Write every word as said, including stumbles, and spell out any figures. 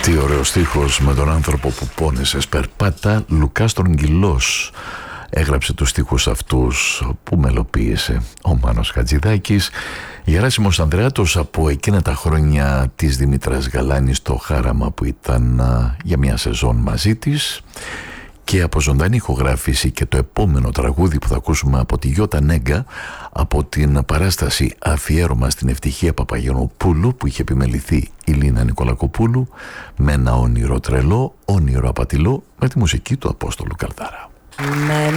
Τι ωραίο στίχος με τον άνθρωπο που πόνεσε σπερπάτα. Λουκάς Τρογγυλός έγραψε τους στίχους αυτούς που μελοποίησε ο Μάνος Χατζηδάκης. Γεράσιμος Ανδρεάτος από εκείνα τα χρόνια της Δήμητρας Γαλάνης, στο Χάραμα που ήταν για μια σεζόν μαζί της, και από ζωντανή ηχογράφηση και το επόμενο τραγούδι που θα ακούσουμε από τη Γιώτα Νέγκα, από την παράσταση Αφιέρωμα στην Ευτυχία Παπαγενοπούλου που είχε επιμεληθεί η Λίνα Νικολακοπούλου, με ένα όνειρο τρελό, όνειρο απατηλό, με τη μουσική του Απόστολου Καλδάρα. Με